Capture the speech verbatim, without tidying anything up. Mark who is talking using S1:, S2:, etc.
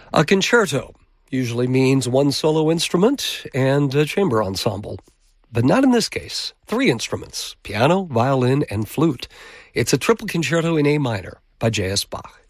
S1: A concerto usually means one solo instrument and a chamber ensemble. But not in this case. Three instruments, piano, violin, and flute. It's a triple concerto in A minor by J S Bach.